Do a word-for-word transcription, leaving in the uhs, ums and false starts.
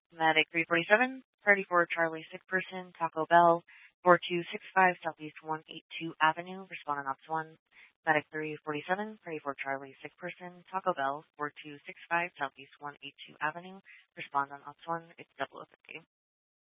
Medic three forty-seven, party for Charlie, sick person, Taco Bell, four two six five Southeast one eighty-two Avenue, respond on Ops one. Medic three forty-seven, party for Charlie, sick person, Taco Bell, four two six five Southeast one eighty-two Avenue, respond on Ops one. It's double O fifty.